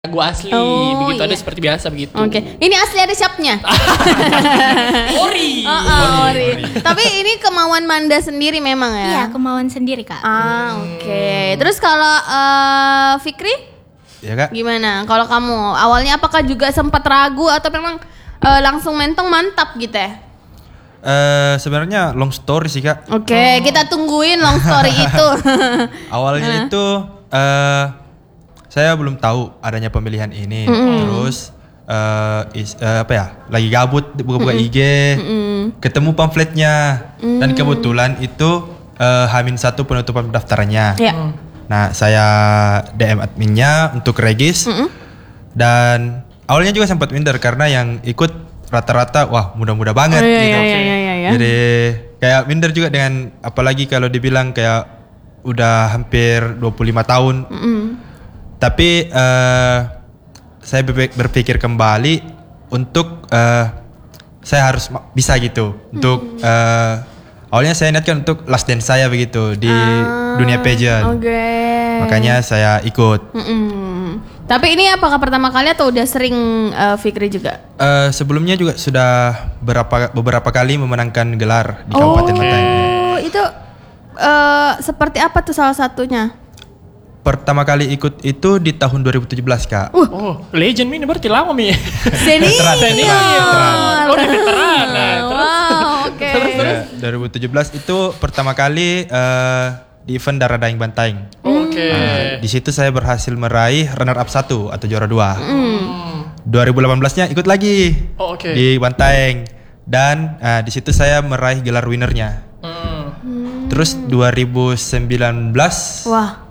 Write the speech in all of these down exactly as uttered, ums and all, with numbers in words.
lagu asli, Oh, begitu iya. ada seperti biasa begitu. Oke, ini asli ada siapnya. Ori. Oh, oh, ori. Tapi ini kemauan Manda sendiri memang ya? Iya, kemauan sendiri kak. Ah, oke. Terus kalau eh, Fikri Ya kak. gimana? Kalau kamu awalnya apakah juga sempat ragu atau memang eh, langsung mentong mantap gitu ya? Eh sebenarnya long story sih kak. Oke, kita tungguin long story itu. Awalnya itu eh saya belum tahu adanya pemilihan ini. Terus eh is- eh, apa ya? Lagi gabut buka-buka I G, ketemu pamfletnya dan kebetulan itu eh, Hamin satu penutupan pendaftarannya. Ya. Nah saya D M adminnya untuk regis dan awalnya juga sempat minder karena yang ikut rata-rata wah muda-muda banget Oh, iya, gitu. iya, iya, iya, iya. Jadi kayak minder juga dengan apalagi kalau dibilang kayak udah hampir dua puluh lima tahun. Tapi eh, saya berpik- berpikir kembali untuk eh, saya harus ma- bisa gitu untuk eh, awalnya saya niatkan untuk last dance saya begitu di dunia pageant. Oke. Makanya saya ikut. Mm-mm. Tapi ini apakah pertama kali atau udah sering eh, Fikri juga? Eh, sebelumnya juga sudah beberapa beberapa kali memenangkan gelar di Kabupaten Bantaeng. Oh, itu eh, seperti apa tuh salah satunya? Pertama kali ikut itu di tahun dua ribu tujuh belas kak. Oh, legend mi ini berarti lama mi. Senior. Veteran, Oh, udah veteran. Nah, terus. Wow, oke. Ya, dua ribu tujuh belas itu pertama kali eh, di event Darah Daing Bantaeng. Oke. Nah, di situ saya berhasil meraih runner up satu atau juara dua. dua ribu delapan belas-nya ikut lagi Oh, oke. di Bantaeng dan eh, di situ saya meraih gelar winnernya. Hmm. Terus dua ribu sembilan belas, Wah.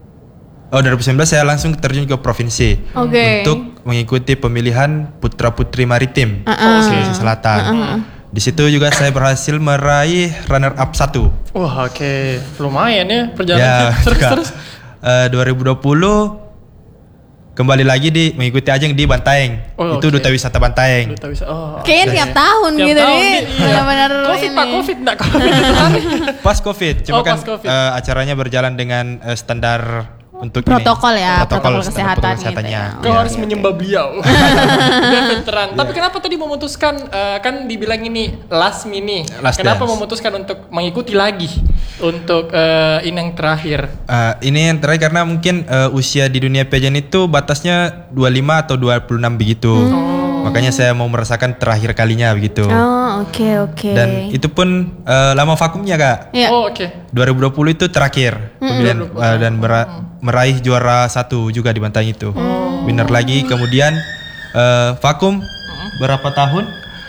oh dua ribu sembilan belas saya langsung terjun ke provinsi Oke. untuk mengikuti pemilihan putra putri maritim Uh-uh. Sulawesi Selatan. Di situ juga saya berhasil meraih runner up satu. Wah, oke. Lumayan ya Ya, perjalanannya. terus Kak. terus. Eh, dua ribu dua puluh kembali lagi di mengikuti ajang di Bantaeng. Oh, Itu oke. Duta Wisata Bantaeng. Duta bisa. Oh. Kayaknya tiap tahun Tiap gitu tahun nih. nih, iya. Benar-benar Covid ini. pak, covid enggak covid. Pas Covid, cuma Oh, kan pas Covid. eh, acaranya berjalan dengan eh, standar untuk Protokol ini. ya, protokol standar kesehatan protokol gitu kesehatannya. ya. Kau Iya. harus menyembah beliau. Dia veteran. Tapi kenapa tadi memutuskan eh, kan dibilang ini last mini. Last kenapa dance. memutuskan untuk mengikuti lagi untuk eh, ini yang terakhir? Eh, ini yang terakhir karena mungkin eh, usia di dunia pageant itu batasnya dua puluh lima atau dua puluh enam begitu. Makanya saya mau merasakan terakhir kalinya begitu. Oh, oke oke. Dan itu pun eh, lama vakumnya kak. Iya. Oh, oke. dua ribu dua puluh itu terakhir pemilihan eh, dan bera- meraih juara satu juga di Bantaeng itu. Winner lagi, kemudian eh, vakum berapa tahun?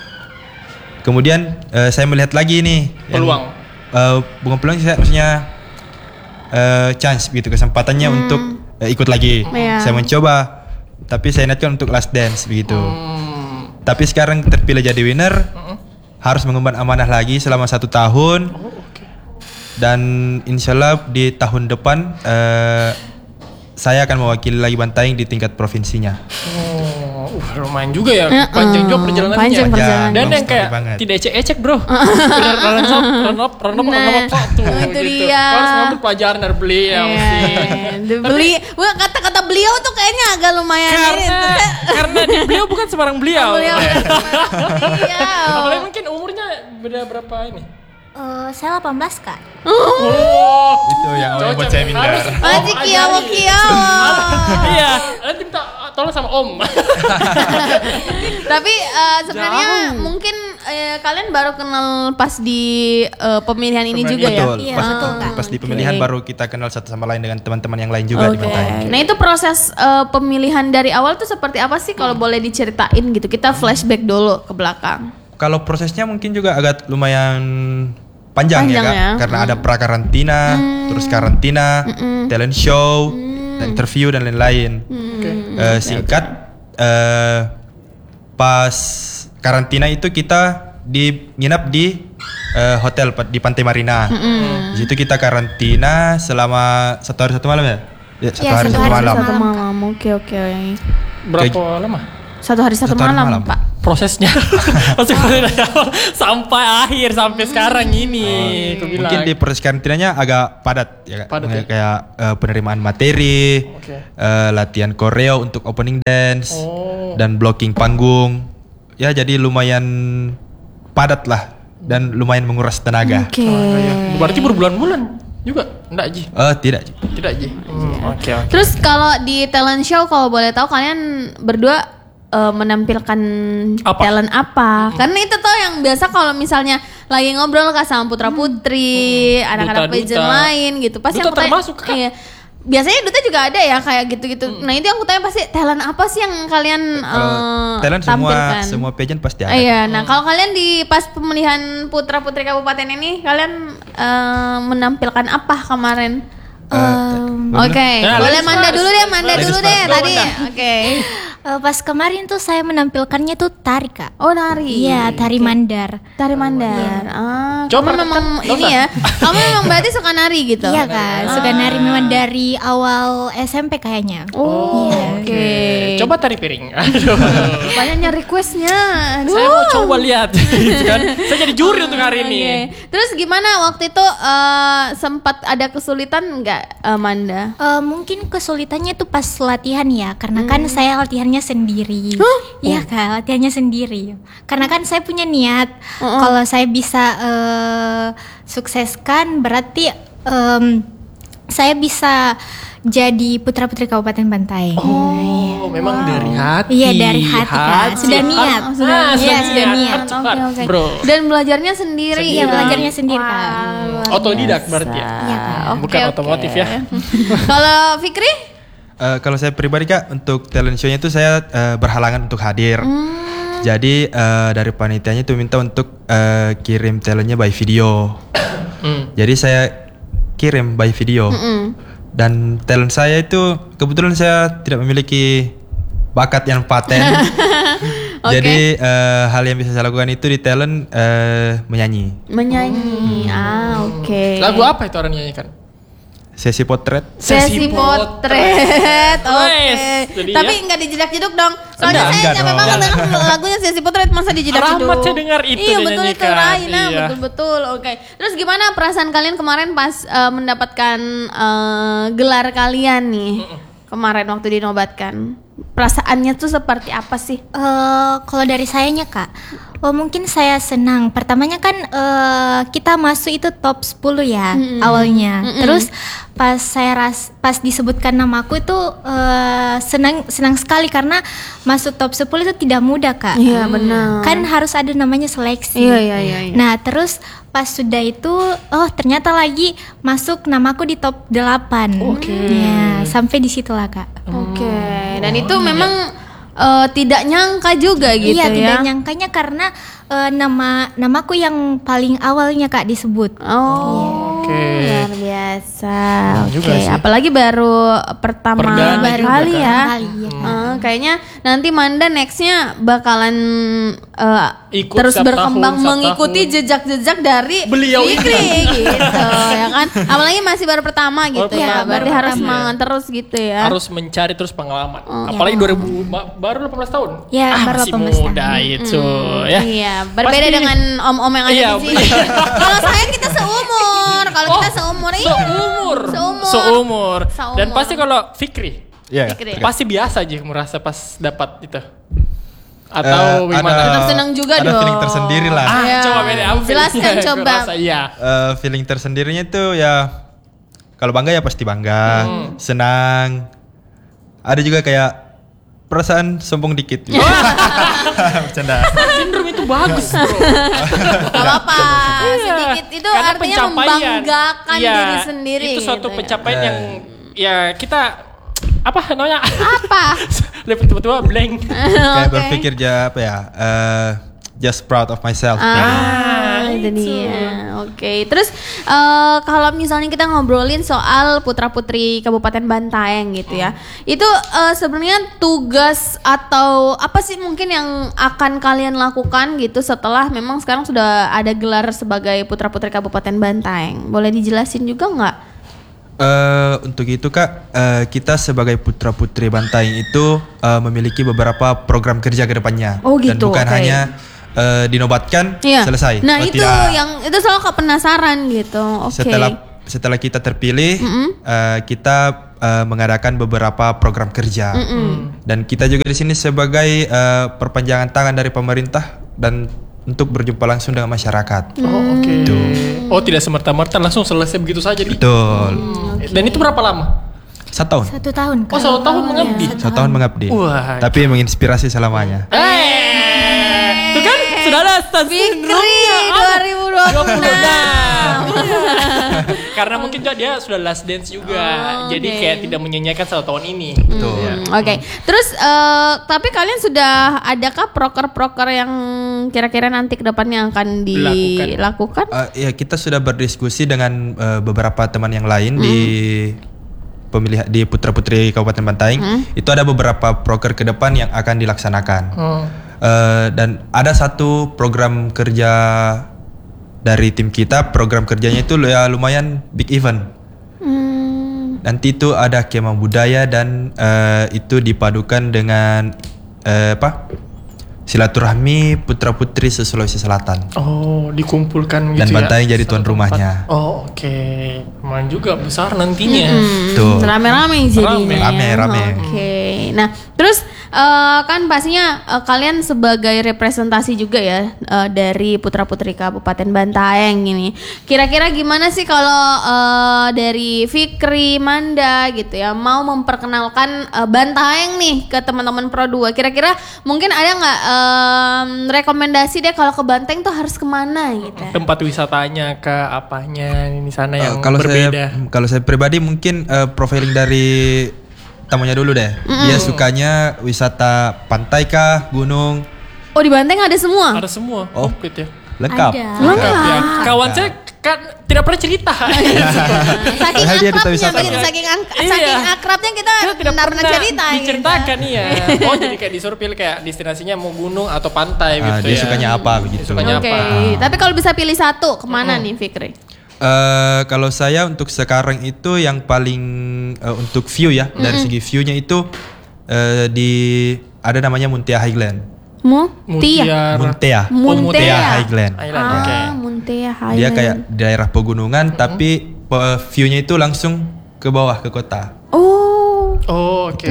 Kemudian eh, saya melihat lagi nih yang, Peluang. eh, bukan peluang sih, maksudnya eh, chance gitu, kesempatannya untuk eh, ikut lagi. Iya. Saya mencoba, tapi saya niatkan untuk last dance begitu. Hmm. Tapi sekarang terpilih jadi winner, harus mengemban amanah lagi selama satu tahun. Oh, oke. Dan insya Allah di tahun depan eh, saya akan mewakili lagi Bantaeng di tingkat provinsinya. Oh, uh, lumayan juga ya. Uh-uh. Panjang juga perjalanannya. Panjang Panjang. perjalanan. Dan Long yang story kayak banget. tidak ecek-ecek bro. Bener run up, run up, run up, run up satu Nah, itu gitu. dia. Kau harus ngambil pelajaran dari beliau Iya, sih. iya. Beli, wah, kata-kata beliau tuh kayaknya agak lumayan ini. Karena karena di beliau bukan sembarang beliau. Beliau Iya. Apalagi mungkin umurnya beda berapa ini? Eh, saya delapan belas kak. Oh, Itu yang awalnya buat cocok. saya minder. Harus- Masih Oh, kiawa ajari. kiawa. Iya, nanti minta tolong sama Om. Tapi eh, sebenarnya mungkin eh, kalian baru kenal pas di eh, pemilihan ini juga ya. Betul. Iya, pas, betul, Kak. pas di Oke. pemilihan baru kita kenal satu sama lain dengan teman-teman yang lain juga di Oke. Bantaeng. Nah itu proses eh, pemilihan dari awal tuh seperti apa sih kalau boleh diceritain gitu? Kita flashback dulu ke belakang. Kalau prosesnya mungkin juga agak lumayan panjang, Panjang ya kak, ya. karena ada prakarantina, terus karantina, talent show, dan interview dan lain-lain. Eh, singkat, eh, pas karantina itu kita di nginap di eh, hotel pa- di Pantai Marina. Di situ kita karantina selama satu hari satu malam ya. Ya, satu Iya, hari satu satu hari malam. satu Satu malam, oke oke. Berapa lama? Satu hari satu, Satu hari malam, malam. Pak. prosesnya. Maksudnya dari awal sampai akhir sampai sekarang ini. Aku bilang. Mungkin di proses karantinanya agak padat ya Kak. Padat, Kayak, ya? kayak eh, penerimaan materi, Oke. eh, latihan koreo untuk opening dance Oh. dan blocking panggung. Ya jadi lumayan padat lah dan lumayan menguras tenaga. Oke. Iya. Berarti berbulan-bulan juga, enggak Ji? Eh tidak. Tidak Ji. Hmm, Oke oke. Terus kalau di talent show kalau boleh tahu kalian berdua eh, menampilkan Apa? talent apa? Karena itu tuh yang biasa kalau misalnya lagi ngobrol Kak sama putra putri, anak-anak Duta-duta. pageant lain gitu. Pasti Duta aku tanya, termasuk, Kak. iya. Biasanya duta juga ada ya kayak gitu-gitu. Nah itu yang aku tanya pasti talent apa sih yang kalian Kalau eh, talent semua tampilkan? semua pageant pasti ada. Iya, nah kalau kalian di pas pemilihan putra putri kabupaten ini kalian eh, menampilkan apa kemarin? Em, Oke, Ya, boleh ladies Manda first, dulu deh, ladies Manda first. dulu Ladies deh first. tadi. Go, Oke. eh, pas kemarin tuh saya menampilkannya tuh tari kak. Oh nari. Iya, tari mandar. Tari mandar. Ah, Coba kamu memang praktek, ini Dota. ya. Kamu memang berarti suka nari gitu. Iya kak, suka nari memang dari awal S M P kayaknya. Oh, Iya. oke. Coba tari piring. Aduh. Banyaknya requestnya. Aduh. Saya mau coba lihat. Gitu kan. Saya jadi juri untuk hari ini. Oke. Terus gimana waktu itu eh, sempat ada kesulitan nggak eh, Manda? Eh, mungkin kesulitannya tuh pas latihan ya, karena kan saya latihannya sendiri. Iya kak, latihannya sendiri. Karena kan saya punya niat, kalau saya bisa eh, sukseskan, berarti em, saya bisa jadi putra putri Kabupaten Bantaeng. Oh, memang dari hati. Iya, dari hati, Kak. Sudah niat. Ah, Sudah- ah, iya, sudah niat. Kan cepat, Oke, oke. Bro. Dan belajarnya sendiri. Iya, ya? belajarnya sendiri, Kak. Wah, luar Otodidak biasa. berarti ya? Iya, Kak. Oke, Bukan oke. otomotif ya. Kalau Fikri? Eh, kalau saya pribadi Kak untuk talent show-nya itu saya eh, berhalangan untuk hadir. Hmm. Jadi eh, dari panitianya itu minta untuk eh, kirim talentnya by video. Hmm. Jadi saya kirim by video. Mm-mm. Dan talent saya itu kebetulan saya tidak memiliki bakat yang paten. Oke. Jadi eh, hal yang bisa saya lakukan itu di talent eh, menyanyi. Menyanyi. Ah, oke. Lagu apa itu orang nyanyikan? Sesi potret. Sesi potret. Oke. Wes, jadi Tapi ya. nggak dijedak-jeduk dong. Soalnya Enggak, saya enggak capek dong. banget dengan lagunya Sesi potret masa dijedak-jeduk. Rahmat saya dengar itu Iya, dia betul itu nyanyikan. Raina, Iya. betul-betul. Oke. Terus gimana perasaan kalian kemarin pas eh, mendapatkan eh, gelar kalian nih? Kemarin waktu dinobatkan. Perasaannya tuh seperti apa sih? Eh, kalau dari sayanya kak, oh mungkin saya senang. Pertamanya kan eh, kita masuk itu top sepuluh ya awalnya. Terus pas saya ras, pas disebutkan namaku itu eh, senang senang sekali karena masuk top sepuluh itu tidak mudah kak. Iya, benar. Kan harus ada namanya seleksi. Iya, iya, iya, iya. Nah terus pas sudah itu, oh ternyata lagi masuk namaku di top delapan. Oke. Ya sampai di situlah kak. Oke. Dan itu memang eh, tidak nyangka juga gitu Iya, ya. tidak nyangkanya karena eh, nama namaku yang paling awalnya kak disebut. Oh, Oke. luar biasa. Keren Oke, juga sih. apalagi baru pertama Perdana kali juga kan? ya. Kali, ya. Eh, kayaknya nanti Manda nextnya bakalan eh, Ikut terus setiap berkembang tahun, setiap mengikuti tahun. jejak-jejak dari Beliau ini. Fikri gitu ya kan. Apalagi masih baru pertama gitu Baru ya. pertama, Berarti baru harus pertama. semangat terus gitu ya. Harus mencari terus pengalaman. Oh. Apalagi dua ribu ba- baru delapan belas tahun. Ya, ah, baru masih delapan belas muda tahun. itu ya. Iya, berbeda Pasti- dengan om-om yang ada Iya, di sini. Kalau saya kita seumur, kalau Oh, kita seumur, iya. seumur. Seumur. Seumur. Seumur. Dan pasti kalau Fikri Iya. Fikri. pasti biasa aja merasa pas dapat itu. Eh, Atau gimana? ada- Tetap senang juga ada dong. feeling tersendiri lah. Ah, Iya. coba beda apa Jelaskan feelingnya? coba. Kurasa, iya. Eh, feeling tersendirinya itu ya kalau bangga ya pasti bangga, senang. Ada juga kayak perasaan sombong dikit. Bercanda. Sindrom itu bagus, Bro. Gak apa-apa, sedikit itu Karena artinya pencapaian. membanggakan Iya, diri sendiri. Itu suatu gitu ya. pencapaian Eh. yang ya kita apa namanya? Apa? Tiba-tiba blank. Kayak Oke. berpikir ja, apa ya? eh, just proud of myself. Ah, itu dia. Oke. Terus eh, kalau misalnya kita ngobrolin soal putra-putri Kabupaten Bantaeng gitu ya. Itu eh, sebenarnya tugas atau apa sih mungkin yang akan kalian lakukan gitu setelah memang sekarang sudah ada gelar sebagai putra-putri Kabupaten Bantaeng. Boleh dijelasin juga nggak? Eh, untuk itu Kak, eh, kita sebagai putra putri Bantaeng itu eh, memiliki beberapa program kerja ke depannya. Oh, Dan gitu, bukan oke. hanya eh, dinobatkan Iya. selesai. Nah Oh, itu tidak. yang itu selalu kak penasaran gitu. Oke. Setelah setelah kita terpilih, eh, kita eh, mengadakan beberapa program kerja. Dan kita juga di sini sebagai eh, perpanjangan tangan dari pemerintah dan untuk berjumpa langsung dengan masyarakat. Oh, oke. Oh, tidak semerta-merta langsung selesai begitu saja di. Betul. Dan itu berapa lama? Satu tahun. Satu tahun Oh, Kak. satu tahun mengabdi. Satu tahun mengabdi. Wah. Tapi menginspirasi selamanya. Eh, itu kan sudah ada stand Fikri dua ribu dua puluh enam. Karena mungkin juga dia sudah last dance juga, Oh, jadi oke. kayak tidak menyanyikan satu tahun ini. Betul. Hmm, Oke, terus eh, tapi kalian sudah adakah proker-proker yang kira-kira nanti kedepannya akan dilakukan? Eh, ya kita sudah berdiskusi dengan eh, beberapa teman yang lain di pemilihan di Putra Putri Kabupaten Bantaeng. Itu ada beberapa proker ke depan yang akan dilaksanakan. Hmm. Eh, dan ada satu program kerja dari tim kita, program kerjanya itu ya lumayan big event. Hmm, Nanti itu ada kemah budaya dan eh, itu dipadukan dengan eh, apa? Silaturahmi putra putri se-Sulawesi Selatan. Oh, dikumpulkan gitu Dan ya. Bantaeng jadi tuan Satu tempat. rumahnya. Oh, oke. Lumayan juga besar nantinya. Tuh. rame-rame jadinya. Rame, ya. rame. Oke, nah terus eh, kan pastinya eh, kalian sebagai representasi juga ya eh, dari putra putri Kabupaten Bantaeng ini. Kira-kira gimana sih kalau eh, dari Fikri, Manda gitu ya mau memperkenalkan eh, Bantaeng nih ke teman-teman Pro dua. Kira-kira mungkin ada nggak em, rekomendasi deh kalau ke Bantaeng tuh harus kemana gitu? Tempat wisatanya ke apanya di sana yang Eh, kalau berbeda. saya kalau saya pribadi mungkin eh, profiling dari tamunya dulu deh. Dia sukanya wisata pantai kah, gunung, Oh di Bantaeng ada semua. Ada semua, Oh. komplit ya. lengkap. Ada. Lengkap ya. Kawan saya kan tidak pernah cerita. Saking Padahal dia duta akrabnya wisata. begitu, saking, ang- Iya. saking akrabnya kita Kita tidak benar pernah benar cerita gitu. diceritakan iya. Oh jadi kayak disuruh pilih kayak destinasinya mau gunung atau pantai Ah, gitu dia ya. sukanya apa begitu. Dia sukanya Oke, apa? tapi kalau bisa pilih satu kemana nih Fikri? Eh, kalau saya untuk sekarang itu yang paling eh, untuk view ya, dari segi view-nya itu eh, di ada namanya Muntea Highland. Mu? Mutiara. Tia. Muntea. Muntea. Muntea Highland. Island, Ah, oke. Muntea Highland. Dia kayak daerah pegunungan tapi pe- view-nya itu langsung ke bawah ke kota. Oh. Oh, oke.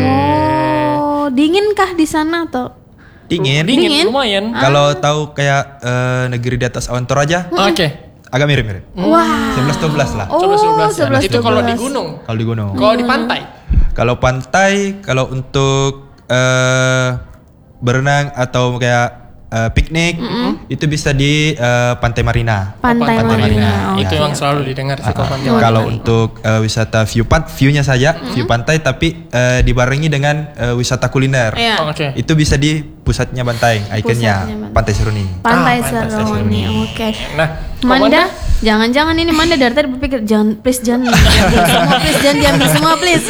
Oh, dinginkah di sana atau? Dingin. Dingin, Dingin? lumayan. Kalau tahu kayak eh, negeri di atas awan Toraja, Oke. agak mirip-mirip. Wah. sebelas dua belas lah. Oh, Coba sebelas. sebelas, Itu kalau di dua belas. gunung. Kalau di gunung. Kalau di pantai. Kalau pantai, kalau untuk eh, berenang atau kayak eh, piknik, itu bisa di eh, Pantai Marina. Pantai, Pantai Marina. Itu Oke. yang selalu didengar sih kalau pantai. Ah, kalau untuk eh, wisata view pan, view-nya saja, view pantai, tapi eh, dibarengi dengan eh, wisata kuliner. Iya. Oh, oke. Itu bisa di pusatnya Bantaeng, ikonnya Pusatnya Bantaeng. Pantai Seruni. Pantai Ah, Pantai Seruni. Oke. Nah, Manda, jangan-jangan ini Manda dari tadi berpikir jangan please jangan diambil semua please jangan diambil semua please.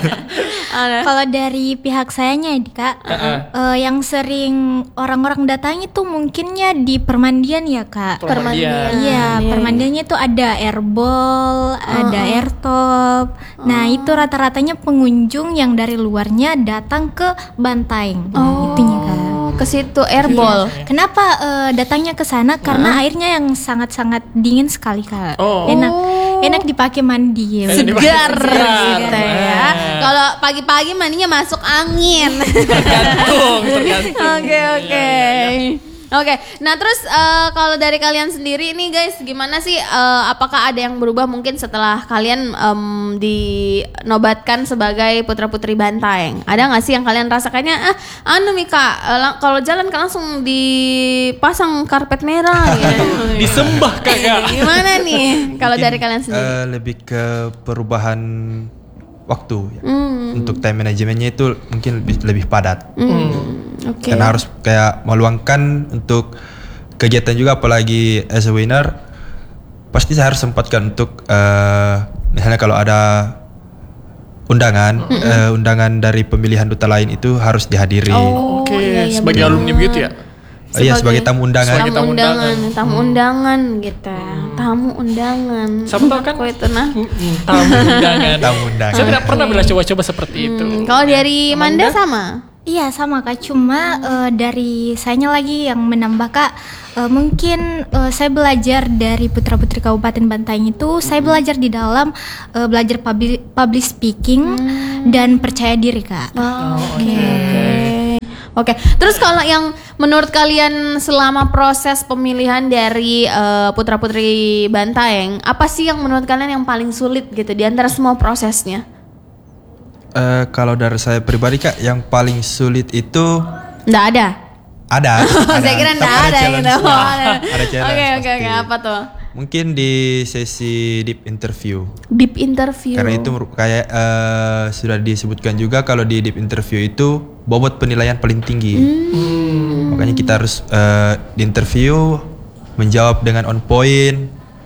Ada. Kalau dari pihak sayanya nih kak, eh, yang sering orang-orang datangi tuh mungkinnya di permandian ya kak. Permandian. Iya, permandiannya tuh ada airball, ada airtop. Nah itu rata-ratanya pengunjung yang dari luarnya datang ke Bantaeng. Itunya kak. Oh, ke situ airball. Kenapa eh, datangnya ke sana? Karena airnya yang sangat-sangat dingin sekali kak. Oh. Enak, enak dipakai mandi. Ya. Segar Segar. gitu ya. Kalau pagi-pagi mandinya masuk angin. Tergantung, tergantung. Oke oke. Oke, nah terus eh, kalau dari kalian sendiri nih guys, gimana sih? eh, apakah ada yang berubah mungkin setelah kalian em, dinobatkan sebagai putra putri Bantaeng? Ada nggak sih yang kalian rasakannya? Ah, anu Mika, eh, lang- kalau jalan kan langsung dipasang karpet merah gitu. Disembah kagak. Gimana nih? Kalau Mungkin, dari kalian sendiri? eh, lebih ke perubahan waktu ya. Hmm, Untuk time manajemennya itu mungkin lebih, lebih padat. hmm, Oke. Karena harus kayak meluangkan untuk kegiatan juga, apalagi as a winner pasti saya harus sempatkan untuk eh, misalnya kalau ada undangan eh, undangan dari pemilihan duta lain itu harus dihadiri. Oh, Oke, iya, iya, sebagai benar. alumni begitu ya. Oh iya, sebagai tamu undangan. Sebagai tamu tamu undangan, undangan. tamu undangan gitu. Tamu undangan. Siapa tahu kan? Kok itu nah? Mm-mm, tamu undangan. Tamu undangan. Saya tidak pernah bila coba-coba seperti itu. Hmm, kalau dari Manda sama? Iya sama Kak, cuma eh, dari sayanya lagi yang menambah Kak, eh, mungkin eh, saya belajar dari putra-putri Kabupaten Bantaeng itu, saya belajar di dalam eh, belajar public, public speaking dan percaya diri Kak. Oh, Oke. Oke. Oke. Terus kalau yang menurut kalian selama proses pemilihan dari eh, putra-putri Bantaeng, apa sih yang menurut kalian yang paling sulit gitu di antara semua prosesnya? Eh, kalau dari saya pribadi Kak, yang paling sulit itu Nggak ada. ada. ada. Saya kira Tapi nggak ada challenge. gitu. Oh, ada. Ada challenge Oke oke pasti. oke, apa tuh? Mungkin di sesi deep interview. Deep interview. Karena itu meru- kayak eh, sudah disebutkan juga kalau di deep interview itu bobot penilaian paling tinggi. Hmm. Makanya kita harus eh, di interview menjawab dengan on point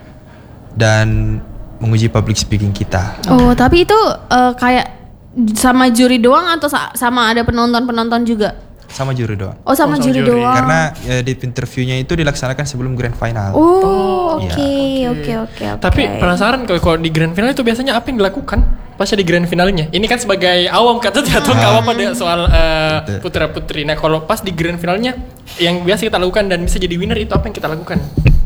dan menguji public speaking kita. Oh, tapi itu eh, kayak sama juri doang atau sa- sama ada penonton-penonton juga? Sama juri doang. Oh, sama Oh, sama juri, juri. doang. Karena eh, deep interviewnya itu dilaksanakan sebelum grand final. Oh, oke, Iya. oke, oke, oke. Tapi penasaran kalau kalau di grand final itu biasanya apa yang dilakukan pas di grand finalnya? Ini kan sebagai awam kata tidak tahu Ah. apa deh soal eh, putra putri. Nah kalau pas di grand finalnya yang biasa kita lakukan dan bisa jadi winner itu apa yang kita lakukan?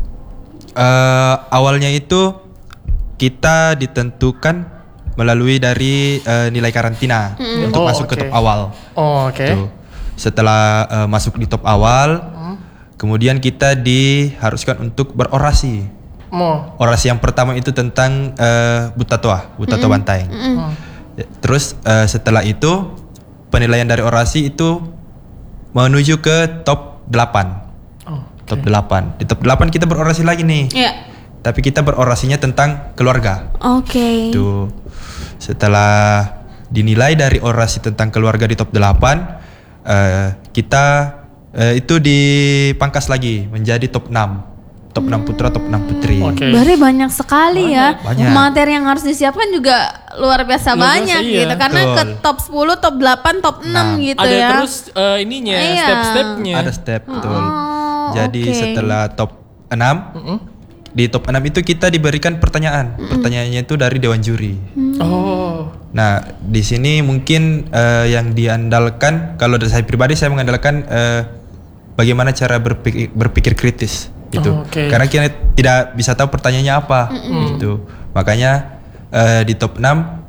Eh, awalnya itu kita ditentukan melalui dari eh, nilai karantina untuk Oh, masuk ke oke. top awal. Oh, oke. Tuh. Setelah eh, masuk di top awal, kemudian kita diharuskan untuk berorasi. Mau. Orasi yang pertama itu tentang eh, Buta Toa, Buta Toa Bantaeng. Ya, terus eh, setelah itu penilaian dari orasi itu menuju ke top delapan. Oh, Top delapan. Di top delapan kita berorasi lagi nih. Iya. Tapi kita berorasinya tentang keluarga. Oke. Tuh. Setelah dinilai dari orasi tentang keluarga di top delapan, eh, kita eh, itu dipangkas lagi menjadi top enam. Top enam putra, top enam putri. Oke. Berarti banyak sekali ya. Banyak. Materi yang harus disiapkan juga luar biasa Luar biasa, banyak iya. gitu. Karena ke Betul. top sepuluh, top delapan, top enam Nah, gitu Ada ya. terus eh, ininya, Iya. step-stepnya. Ada step betul. Oh, Jadi oke. setelah top enam, Mm-mm. di top enam itu kita diberikan pertanyaan. Pertanyaannya itu dari dewan juri. Oh. Nah, di sini mungkin eh, yang diandalkan, kalau dari saya pribadi saya mengandalkan eh, bagaimana cara berpikir, berpikir kritis gitu. Oh, oke. Karena kita tidak bisa tahu pertanyaannya apa gitu. Makanya eh, di top enam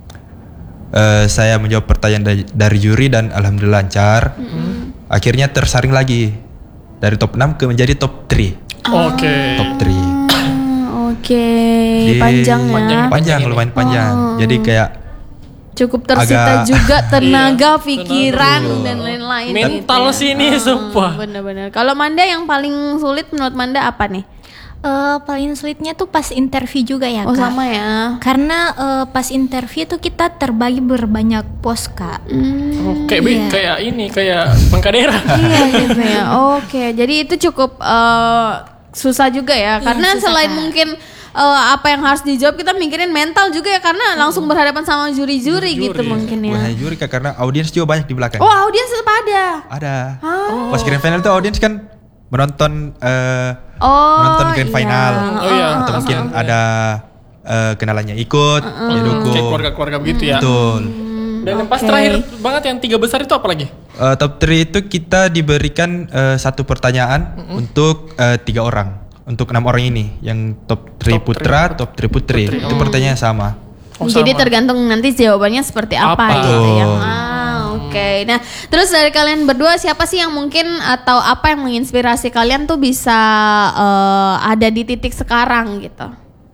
eh, saya menjawab pertanyaan dari, dari juri dan alhamdulillah lancar. Akhirnya tersaring lagi dari top enam ke menjadi top tiga. Oke. Top tiga. Ah, Oke, Di- panjang ya. Panjang. Panjang, ini. lumayan panjang. Oh. Jadi kayak Cukup tersita Agak- juga tenaga, Iya, pikiran tenaga. dan lain-lain. Mental gitu ya. sih ini, Ah, sumpah. Bener-bener. Kalau Manda yang paling sulit menurut Manda apa nih? Eh, paling sulitnya tuh pas interview juga ya Oh Kak. sama ya. Karena eh, pas interview tuh kita terbagi berbanyak pos Kak. Oh, kayak be- Iya. kayak ini kayak pengkadera. Iya gitu ya. Oke, jadi itu cukup eh, susah juga ya. Iya, Karena susah, selain Kak. mungkin eh, apa yang harus dijawab, kita mikirin mental juga ya. Karena langsung berhadapan sama juri-juri gitu mungkin ya. bukan hanya juri Kak, karena audiens juga banyak di belakang. Oh audiens tetap ada. Ada. Ah. Pas grand final tuh audiens kan menonton eh, Oh, menonton grand iya. final. Oh iya. Atau mungkin ada eh, kenalannya ikut, dia dukung. Kayak keluarga-keluarga begitu ya. Betul. Dan yang pas Oke. terakhir banget yang tiga besar itu apa lagi? Eh, top tiga itu kita diberikan eh, satu pertanyaan untuk eh, tiga orang. Untuk enam orang ini, yang top tiga Top putra, top tiga putri. Itu pertanyaan sama. Oh, Jadi sama. tergantung nanti jawabannya seperti apa, Apa? gitu ya. Betul. Ah, oke. Nah, terus dari kalian berdua siapa sih yang mungkin atau apa yang menginspirasi kalian tuh bisa eh, ada di titik sekarang gitu?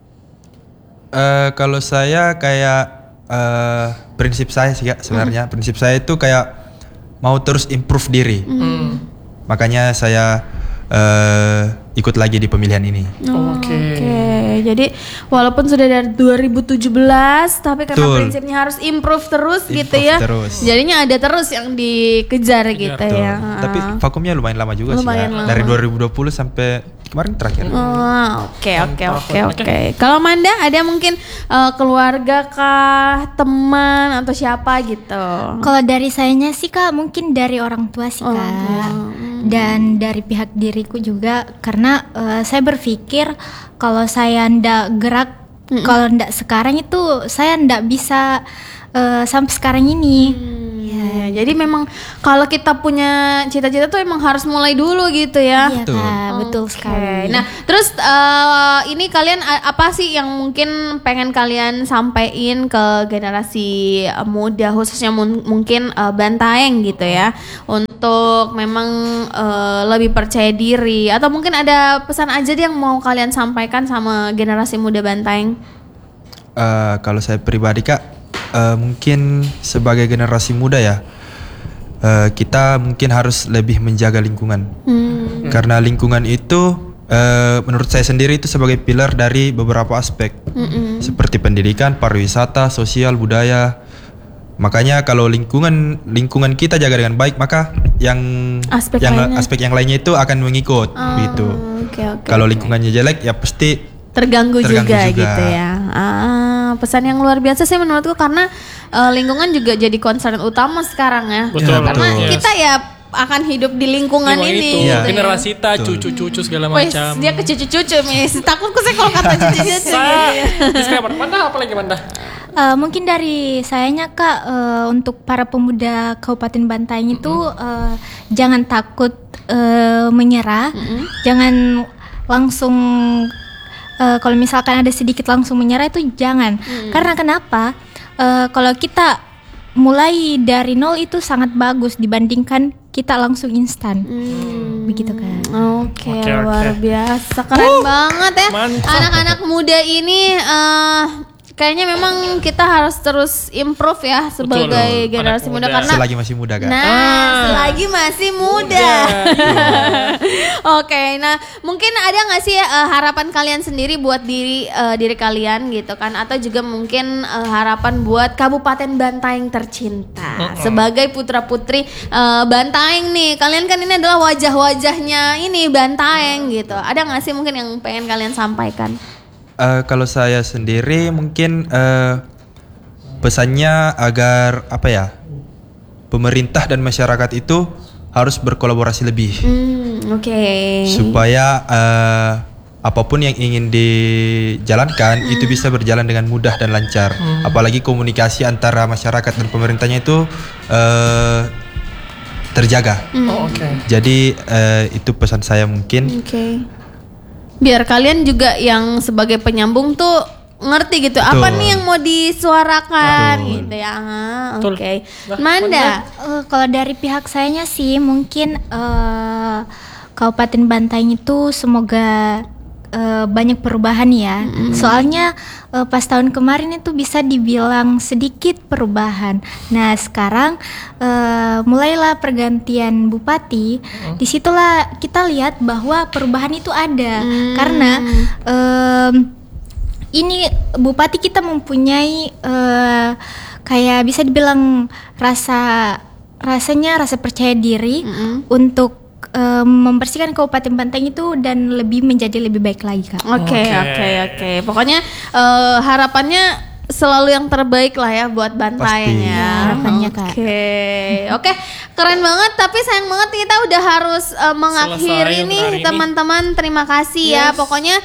Eh, kalau saya kayak eh, prinsip saya sih Kak, sebenarnya prinsip saya itu kayak mau terus improve diri. Hmm. Makanya saya eh, ikut lagi di pemilihan ini. Oke. Oke, jadi walaupun sudah dari dua ribu tujuh belas, tapi karena Betul. prinsipnya harus improve terus gitu Improve ya. terus. Jadinya ada terus yang dikejar gitu Betul. ya. Tapi vakumnya lumayan lama juga Lumayan sih ya. lama. Dari dua ribu dua puluh sampai kemarin terakhir. Oh, oke oke Mantap. oke oke. Kalau Manda ada mungkin eh, keluarga kah, teman atau siapa gitu? Kalau dari sayanya sih Kak, mungkin dari orang tua sih Orang Kak. tua. dan dari pihak diriku juga karena uh, saya berpikir kalau saya ndak gerak, mm-hmm. kalau ndak sekarang itu saya ndak bisa uh, sampai sekarang ini. Hmm. Ya, jadi memang kalau kita punya cita-cita tuh emang harus mulai dulu gitu ya. Iya Kak, betul Oke. sekali. Nah, terus uh, ini kalian a- apa sih yang mungkin pengen kalian sampaikan ke generasi uh, muda khususnya mun- mungkin uh, Bantaeng gitu ya, untuk memang uh, lebih percaya diri atau mungkin ada pesan aja deh yang mau kalian sampaikan sama generasi muda Bantaeng? Uh, kalau saya pribadi Kak, uh, mungkin sebagai generasi muda ya, uh, kita mungkin harus lebih menjaga lingkungan. Hmm. Karena lingkungan itu uh, menurut saya sendiri itu sebagai pilar dari beberapa aspek. Mm-mm. Seperti pendidikan, pariwisata, sosial, budaya. Makanya kalau lingkungan lingkungan kita jaga dengan baik, maka yang aspek yang lainnya. aspek yang lainnya itu akan mengikut Oh, gitu. Okay, okay, Kalau okay. lingkungannya jelek ya pasti terganggu, Terganggu juga, juga. gitu ya. Ah, pesan yang luar biasa sih menurutku karena uh, lingkungan juga jadi concern utama sekarang ya. Betul, Karena betul. kita ya akan hidup di lingkungan Lingkungan ini. itu, gitu Iya. ya. generasi ta, Betul. cucu-cucu segala Wes, macam. dia ke cucu-cucu, Miss. Takutku saya kalau kata cucu-cucu. Sa, gitu ya. disclaimer. Manda apa lagi Manda? Uh, mungkin dari sayanya Kak, uh, untuk para pemuda Kabupaten Bantaeng itu uh, jangan takut uh, menyerah, jangan langsung uh, kalau misalkan ada sedikit langsung menyerah itu jangan. Karena kenapa? Uh, kalau kita mulai dari nol itu sangat bagus dibandingkan kita langsung instan. Begitu kan. Oke, Oke, oke. luar biasa. Keren banget ya. mantap. Anak-anak muda ini eh, kayaknya memang kita harus terus improve ya sebagai Betul, generasi anak muda, muda. karena selagi masih muda Kak. Nah, Ah. selagi masih muda. Oke, nah mungkin ada nggak sih eh, harapan kalian sendiri buat diri eh, diri kalian gitu kan, atau juga mungkin eh, harapan buat Kabupaten Bantaeng tercinta sebagai putra putri Bantaeng nih. Kalian kan ini adalah wajah-wajahnya ini Bantaeng gitu. Ada nggak sih mungkin yang pengen kalian sampaikan? Eh, kalau saya sendiri mungkin eh, pesannya agar apa ya, pemerintah dan masyarakat itu harus berkolaborasi lebih Hmm, oke. supaya eh, apapun yang ingin dijalankan itu bisa berjalan dengan mudah dan lancar. Apalagi komunikasi antara masyarakat dan pemerintahnya itu eh, terjaga. Oh, oke. Jadi eh, itu pesan saya mungkin. Oke. Biar kalian juga yang sebagai penyambung tuh ngerti gitu. Betul. Apa nih yang mau disuarakan Betul. gitu ya. Ah, Betul. Oke. Nah, Manda. Uh, kalau dari pihak sayanya sih mungkin uh, Kabupaten Bantaeng itu semoga uh, banyak perubahan ya. Soalnya uh, pas tahun kemarin itu bisa dibilang sedikit perubahan. Nah sekarang uh, mulailah pergantian bupati. Disitulah kita lihat bahwa perubahan itu ada karena um, ini bupati kita mempunyai uh, kayak bisa dibilang rasa rasanya rasa percaya diri untuk uh, membersihkan Kabupaten Bantaeng itu dan lebih menjadi lebih baik lagi Kak. Oke, Oke. oke, oke. Pokoknya eh, harapannya selalu yang terbaik lah ya buat Bantaeng Pasti. ya. Harapannya, Kak. Oke. Oke, keren banget tapi sayang banget kita udah harus eh, mengakhiri Selesai nih untuk hari ini. teman-teman. Terima kasih ya. Yes. Pokoknya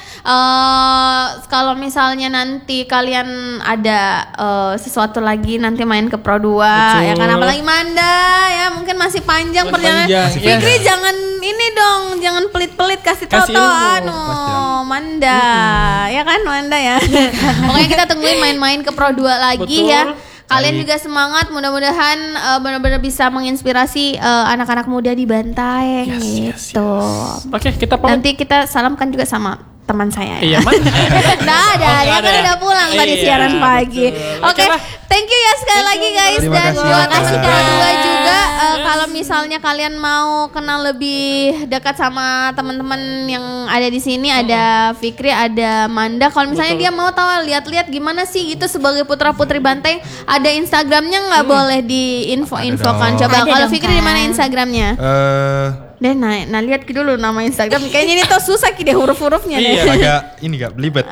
eh, kalau misalnya nanti kalian ada eh, sesuatu lagi nanti main ke Pro dua Betul. ya kan, apalagi Manda ya, mungkin masih panjang Masih perjalanan. panjang, Masih yes. Fikri jangan ini dong, jangan pelit-pelit kasih Kasih tahu ilmu. anu Pasti. Manda, ya kan Manda ya. Pokoknya kita tungguin main-main ke Pro dua lagi Betul. ya. Kalian Baik. juga semangat, mudah-mudahan uh, benar-benar bisa menginspirasi uh, anak-anak muda di Bantaeng Yes, yes, gitu. Oke, kita pamit. Nanti kita salamkan juga sama teman saya ya. Iya, Manda. Nggak ada, Oh, dia nggak kan ada ya? udah pulang tadi Iya, siaran pagi. betul. Oke, Oke lah. thank you ya sekali lagi guys, Terima dan kasih. terima kasih Terima Pro kasih. dua juga. Eh, kalau misalnya kalian mau kenal lebih dekat sama teman-teman yang ada di sini, ada Fikri, ada Manda. Kalau misalnya Betul. dia mau tahu lihat-lihat gimana sih gitu sebagai putra putri Bantaeng, ada Instagramnya nggak boleh di info-infokan. Ada dong. Coba Ada kalau dong, Fikri di mana Kak. Instagramnya? Eh, Deh, nah, nah lihat dulu nama Instagram. Kayaknya ini tuh susah ki deh huruf-hurufnya deh. Iya. agak ini Kak belibet.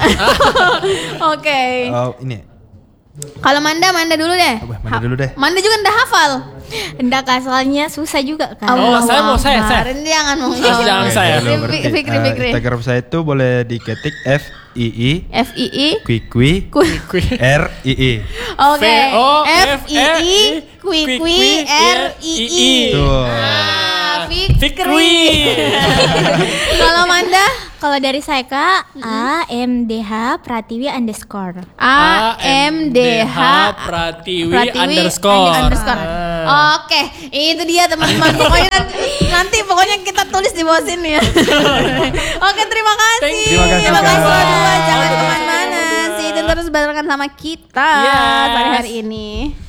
Oke. Oh, ini. Kalau Manda, Manda dulu deh. Apa, Manda dulu deh. Manda juga udah hafal. Enggak kak, soalnya susah juga kan. Oh, saya mau saya, saya. Kemarin jangan mau Jangan Oke, saya. dulu Fikri, berarti. Fikri, Eh, Fikri. Instagram saya itu boleh diketik F I I F I I Kui Kui Kui. R I I. Oke. V O F I I Kui Kui Kui R I I. Tuh. Ah, Fikri. Fikri. Kalau Manda Kalau dari saya kak, A M D H Pratiwi underscore. A M D H Pratiwi, Pratiwi underscore. underscore. Ah. Oke, itu dia teman-teman. Pokoknya nanti, nanti pokoknya kita tulis di bawah sini ya. Oke, terima kasih. Thank you. Terima kasih, Terima kasih Kak. berdua. Jangan kemana-mana. Sih, dan terus barengan sama kita Yes. pada hari ini.